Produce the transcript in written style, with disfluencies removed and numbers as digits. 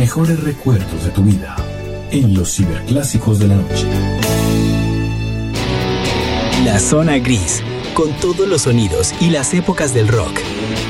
mejores recuerdos de tu vida en los ciberclásicos de la noche. La Zona Gris, con todos los sonidos y las épocas del rock.